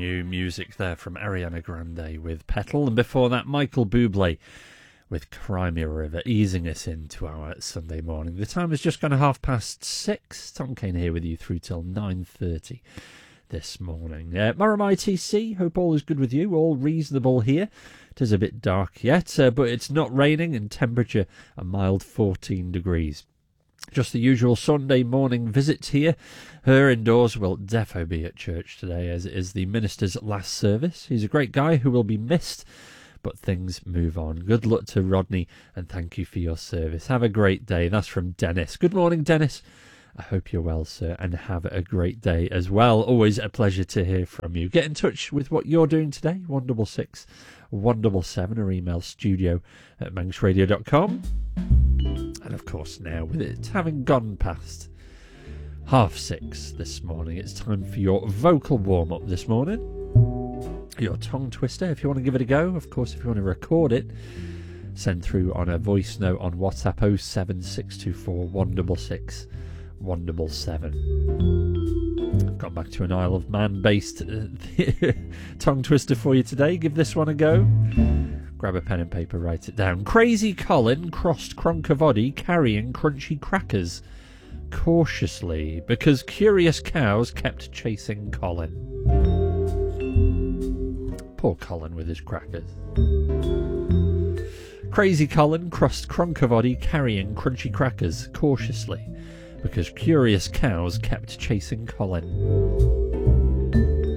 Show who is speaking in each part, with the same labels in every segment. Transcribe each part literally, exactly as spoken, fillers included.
Speaker 1: new music there from Ariana Grande with Petal, and before that Michael Bublé with Crimea River, easing us into our Sunday morning. The time has just gone a half past six. Tom Kane here with you through till nine thirty this morning. Uh, Murray I T C, hope all is good with you, all reasonable here. It is a bit dark yet, uh, but it's not raining and temperature a mild fourteen degrees. Just the usual Sunday morning visit here. Her indoors will defo be at church today, as it is the minister's last service. He's a great guy who will be missed, but things move on. Good luck to Rodney, and thank you for your service. Have a great day. That's from Dennis. Good morning, Dennis. I hope you're well, sir, and have a great day as well. Always a pleasure to hear from you. Get in touch with what you're doing today, one six six, one seven seven, or email studio at manx radio dot com. And of course, now with it having gone past half six this morning, it's time for your vocal warm-up this morning. Your tongue twister, if you want to give it a go. Of course, if you want to record it, send through on a voice note on WhatsApp oh seven six two four, one six six, one seven seven. I've gone back to an Isle of Man-based uh, tongue twister for you today. Give this one a go. Grab a pen and paper, write it down. Crazy Colin crossed Cronkovody carrying crunchy crackers cautiously because curious cows kept chasing Colin. Poor Colin with his crackers. Crazy Colin crossed Cronkovody carrying crunchy crackers cautiously because curious cows kept chasing Colin.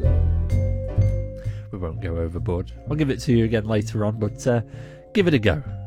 Speaker 1: We won't go overboard. I'll give it to you again later on, but uh, give it a go.